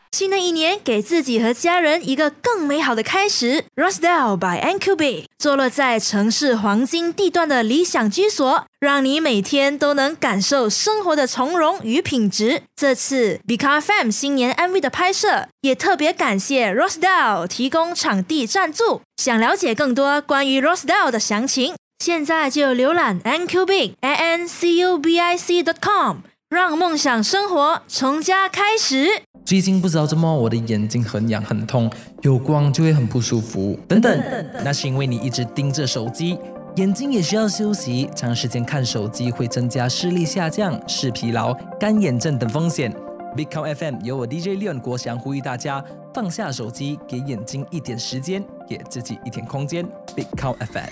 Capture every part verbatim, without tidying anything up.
新的一年，给自己和家人一个更美好的开始。Rosedale by Ancubic 坐落在城市黄金地段的理想居所，让你每天都能感受生活的从容与品质。这次 Big F M 新年 M V 的拍摄，也特别感谢 Rosedale 提供场地赞助。想了解更多关于 Rosedale 的详情，现在就浏览 Ancubic A N C U B I C dot com， 让梦想生活从家开始。 最近不知道怎么我的眼睛很痒很痛，有光就会很不舒服等等，那是因为你一直盯着手机，眼睛也需要休息，长时间看手机会增加视力下降、视疲劳、干眼症等风险。 Big Cow F M 由我 D J Leon 国祥呼吁大家放下手机，给眼睛一点时间，给自己一点空间。 Big Cow F M。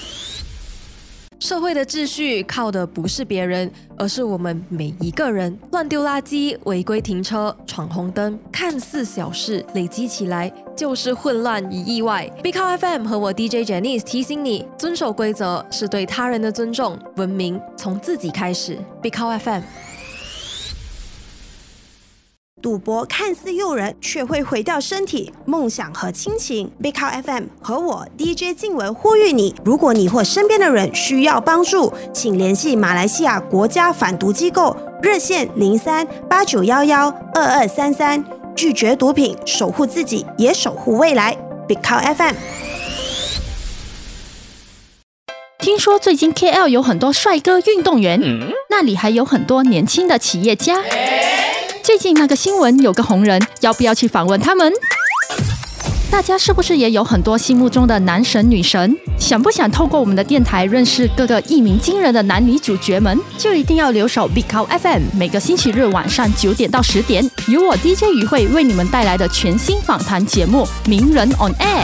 社会的秩序靠的不是别人，而是我们每一个人。乱丢垃圾、违规停车、闯红灯，看似小事，累积起来就是混乱与意外。Big Cow F M 和我 D J Janice 提醒你，遵守规则是对他人的尊重，文明从自己开始。Big Cow F M。 赌博看似诱人，却会毁掉身体、梦想和亲情。Big Cow F M 和我 D J 静文呼吁你：如果你或身边的人需要帮助，请联系马来西亚国家反毒机构热线零三八九一一二二三三，拒绝毒品，守护自己，也守护未来。Big Cow F M。 听说最近 K L 有很多帅哥运动员，嗯、那里还有很多年轻的企业家。最近那个新闻有个红人，要不要去访问他们？大家是不是也有很多心目中的男神女神？想不想透过我们的电台认识各个一鸣惊人的男女主角们？就一定要留守 Big Cow F M， 每个星期日晚上九点到十点，由我 D J 于慧为你们带来的全新访谈节目《名人 on Air》。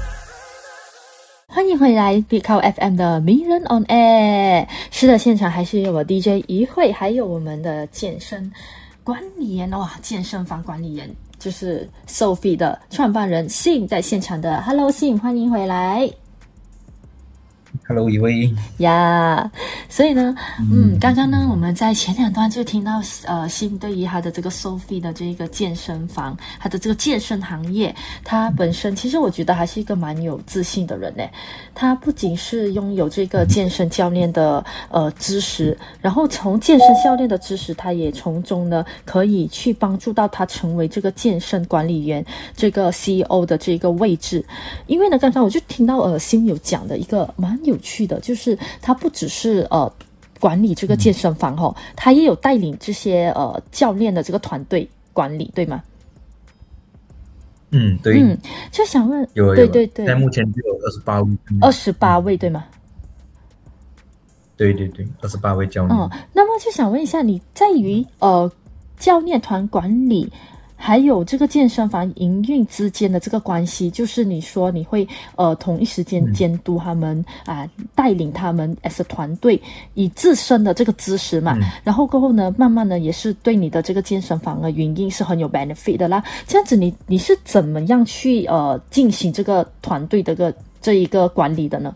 欢迎回来 Big Cow F M 的名人 on Air。是的，现场还是有我 D J 于慧，还有我们的健身管理员，哇，健身房管理员就是 Sophie 的创办人 Sim 在现场的。 Hello Sim， 欢迎回来。 Hello 一位呀， yeah, 所以呢嗯，刚刚呢我们在前两段就听到呃Sim对于他的这个 Sophie 的这个健身房，他的这个健身行业，他本身其实我觉得还是一个蛮有自信的人耶。他不仅是拥有这个健身教练的呃知识，然后从健身教练的知识，他也从中呢可以去帮助到他成为这个健身管理员，这个 C E O 的这个位置。因为呢刚刚我就听到呃Sim有讲的一个蛮有趣的，就是他不只是呃管理这个健身房哦，他也有带领这些呃教练的这个团队管理，对吗？ 嗯，对。 嗯，就想问， 有有， 对对对， 在目前就有二十八位， 二十八位对吗？ 对对对，二十八位教练。 嗯，那么就想问一下，你在于呃教练团管理还有这个健身房营运之间的这个关系，就是你说你会呃同一时间监督他们啊、嗯呃，带领他们 as a 团队，以自身的这个知识嘛、嗯，然后过后呢，慢慢的也是对你的这个健身房的营运是很有 benefit 的啦。这样子你你是怎么样去呃进行这个团队的个这一个管理的呢？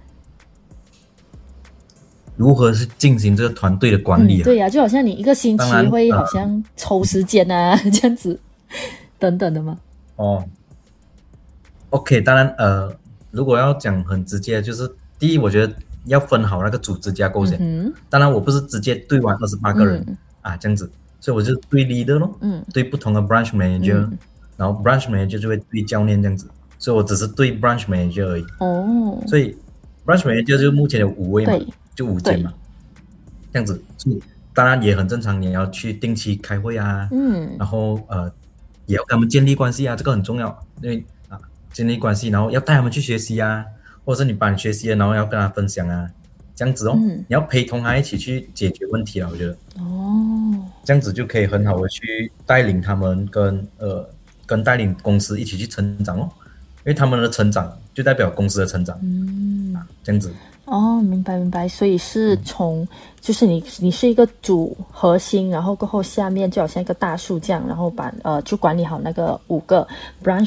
如何是进行这个团队的管理、啊嗯、对呀、啊，就好像你一个星期会好像抽时间啊、呃、这样子等等的吗？ 哦 OK， 当然呃如果要讲很直接，就是第一我觉得要分好那个组织架构先、嗯、当然我不是直接对完二十八个人、嗯、啊这样子，所以我就对 leader 咯、嗯、对不同的 branch manager、嗯、然后 branch manager 就会对教练这样子，所以我只是对 branch manager 而已。哦，所以 branch manager 就目前有五位嘛，就五间嘛，这样子，当然也很正常，你要去定期开会啊，嗯，然后呃，也要跟他们建立关系啊，这个很重要，因为啊，建立关系，然后要带他们去学习啊，或者是你把你学习了，然后要跟他分享啊，这样子哦，嗯、你要陪同他一起去解决问题啊，我觉得，哦，这样子就可以很好的去带领他们跟呃跟带领公司一起去成长哦，因为他们的成长就代表公司的成长，嗯，啊，这样子。 哦，明白明白，所以是从、嗯、就是你你是一个主核心，然后过后下面就好像一个大树这样，然后把呃就管理好那个五个 branch